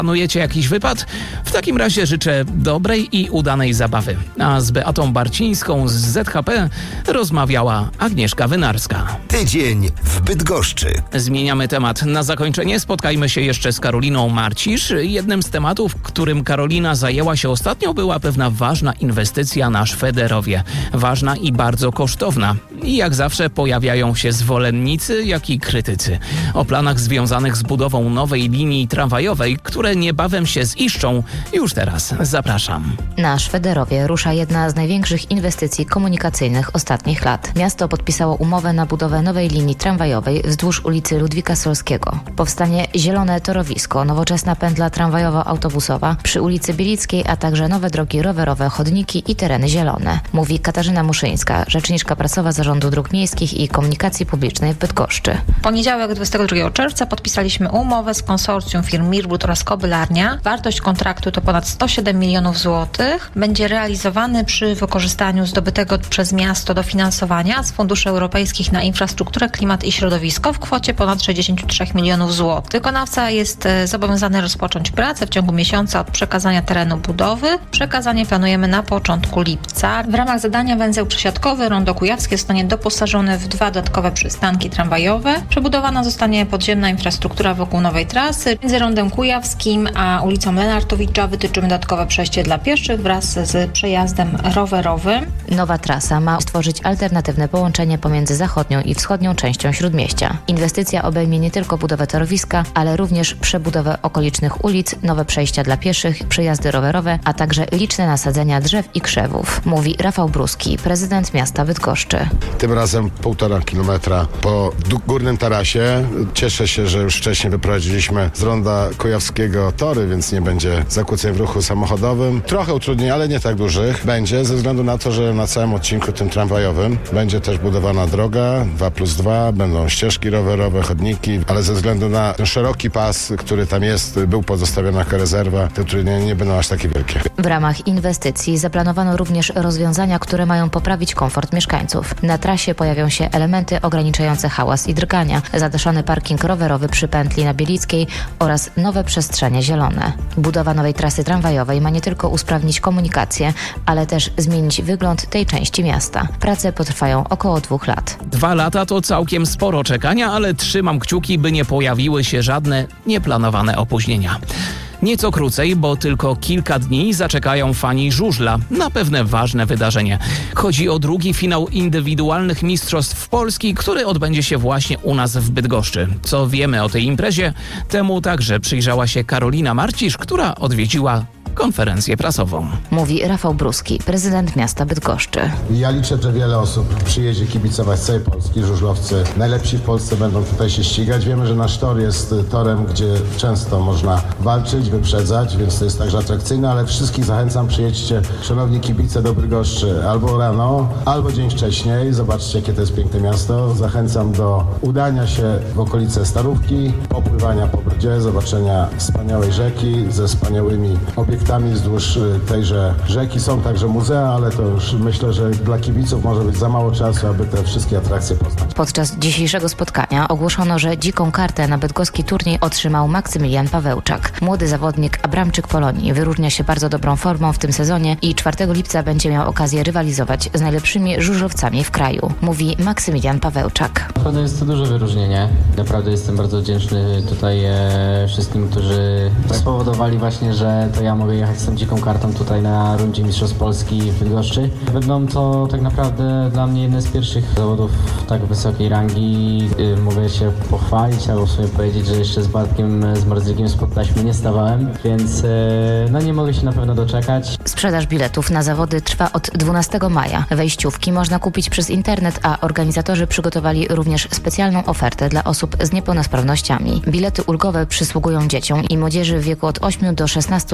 Planujecie jakiś wypad? W takim razie życzę dobrej i udanej zabawy. A z Beatą Barcińską z ZHP rozmawiała Agnieszka Wynarska. Tydzień w Bydgoszczy. Zmieniamy temat. Na zakończenie spotkajmy się jeszcze z Karoliną Marcisz. Jednym z tematów, którym Karolina zajęła się ostatnio, była pewna ważna inwestycja na Szwederowie. Ważna i bardzo kosztowna. I jak zawsze pojawiają się zwolennicy, jak i krytycy. O planach związanych z budową nowej linii tramwajowej, które niebawem się ziszczą, już teraz zapraszam. Na Szwederowie rusza jedna z największych inwestycji komunikacyjnych ostatnich lat. Miasto podpisało umowę na budowę nowej linii tramwajowej wzdłuż ulicy Ludwika Solskiego. Powstanie zielone torowisko, nowoczesna pętla tramwajowo-autobusowa przy ulicy Bielickiej, a także nowe drogi rowerowe, chodniki i tereny zielone. Mówi Katarzyna Muszyńska, rzeczniczka prasowa Zarządu Dróg Miejskich i Komunikacji Publicznej w Bydgoszczy. Poniedziałek 22 czerwca podpisaliśmy umowę z konsorcjum firm Mirbut oraz Kobylarnia. Wartość kontraktu to ponad 107 milionów złotych. Będzie realizowany przy wykorzystaniu zdobytego przez miasto dofinansowania z funduszy europejskich na infrastrukturę, klimat i środowisko w kwocie ponad 63 milionów złotych. Wykonawca jest zobowiązany rozpocząć pracę w ciągu miesiąca od przekazania terenu budowy. Przekazanie planujemy na początku lipca. W ramach zadania węzeł przesiadkowy Rondo Kujawskie zostanie doposażone w 2 dodatkowe przystanki tramwajowe. Przebudowana zostanie podziemna infrastruktura wokół nowej trasy. Między Rondem Kujawskim a ulicą Lenartowicza wytyczymy dodatkowe przejście dla pieszych wraz z przejazdem rowerowym. Nowa trasa ma stworzyć alternatywne połączenie pomiędzy zachodnią i wschodnią częścią Śródmieścia. Inwestycja obejmie nie tylko budowę torowiska, ale również przebudowę okolicznych ulic, nowe przejścia dla pieszych, przejazdy rowerowe, a także liczne nasadzenia drzew i krzewów. Mówi Rafał Bruski, prezydent miasta Bydgoszczy. Tym razem 1,5 kilometra po górnym tarasie. Cieszę się, że już wcześniej wyprowadziliśmy z Ronda Kujawskiego tory, więc nie będzie zakłóceń w ruchu samochodowym. Trochę utrudnień, ale nie tak dużych będzie, ze względu na to, że na całym odcinku tym tramwajowym będzie też budowana droga 2+2, będą ścieżki rowerowe, chodniki, ale ze względu na ten szeroki pas, który tam jest, był pozostawiony jako rezerwa, te utrudnienia nie będą aż takie wielkie. W ramach inwestycji zaplanowano również rozwiązania, które mają poprawić komfort mieszkańców. Na trasie pojawią się elementy ograniczające hałas i drgania, zadaszony parking rowerowy przy pętli na Bielickiej oraz nowe przestrzenie zielone. Budowa nowej trasy tramwajowej ma nie tylko usprawnić komunikację, ale też zmienić wygląd tej części miasta. Prace potrwają około 2 lat. 2 lata to całkiem sporo czekania, ale trzymam kciuki, by nie pojawiły się żadne nieplanowane opóźnienia. Nieco krócej, bo tylko kilka dni zaczekają fani żużla na pewne ważne wydarzenie. Chodzi o drugi finał indywidualnych mistrzostw Polski, który odbędzie się właśnie u nas w Bydgoszczy. Co wiemy o tej imprezie? Temu także przyjrzała się Karolina Marcisz, która odwiedziła konferencję prasową. Mówi Rafał Bruski, prezydent miasta Bydgoszczy. Ja liczę, że wiele osób przyjedzie kibicować z całej Polski. Żużlowcy najlepsi w Polsce będą tutaj się ścigać. Wiemy, że nasz tor jest torem, gdzie często można walczyć, wyprzedzać, więc to jest także atrakcyjne, ale wszystkich zachęcam, przyjedźcie, szanowni kibice, do Bydgoszczy albo rano, albo dzień wcześniej. Zobaczcie, jakie to jest piękne miasto. Zachęcam do udania się w okolice Starówki, popływania po Brydzie, zobaczenia wspaniałej rzeki ze wspaniałymi obiektami wzdłuż tejże rzeki. Są także muzea, ale to już myślę, że dla kibiców może być za mało czasu, aby te wszystkie atrakcje poznać. Podczas dzisiejszego spotkania ogłoszono, że dziką kartę na bydgoski turniej otrzymał Maksymilian Pawełczak. Młody zawodnik Abramczyk Polonii wyróżnia się bardzo dobrą formą w tym sezonie i 4 lipca będzie miał okazję rywalizować z najlepszymi żużlowcami w kraju. Mówi Maksymilian Pawełczak. Naprawdę jest to duże wyróżnienie. Naprawdę jestem bardzo wdzięczny tutaj wszystkim, którzy spowodowali właśnie, że to ja mogę jechać z tą dziką kartą tutaj na rundzie Mistrzostw Polski w Bydgoszczy. Będą to tak naprawdę dla mnie jedne z pierwszych zawodów tak wysokiej rangi. Mogę się pochwalić albo sobie powiedzieć, że jeszcze z Bartkiem, z Marzlikiem spod taśmy nie stawałem, więc nie mogę się na pewno doczekać. Sprzedaż biletów na zawody trwa od 12 maja. Wejściówki można kupić przez internet, a organizatorzy przygotowali również specjalną ofertę dla osób z niepełnosprawnościami. Bilety ulgowe przysługują dzieciom i młodzieży w wieku od 8 do 16 lat, a także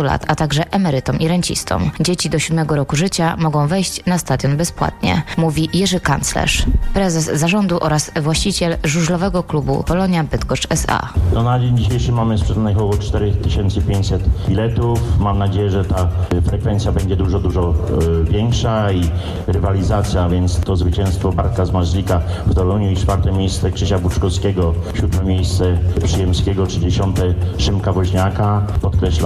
także emerytom i rencistom. Dzieci do 7 roku życia mogą wejść na stadion bezpłatnie, mówi Jerzy Kanclerz, prezes zarządu oraz właściciel żużlowego klubu Polonia Bydgoszcz S.A. Na dzień dzisiejszy mamy sprzedanych około 4500 biletów. Mam nadzieję, że ta frekwencja będzie dużo większa i rywalizacja, więc to zwycięstwo Bartka Zmarzlika w Toruniu i 4. miejsce Krzysia Buczkowskiego, 7. miejsce Przyjemskiego czy 10. Szymka Woźniaka. Podkreślam,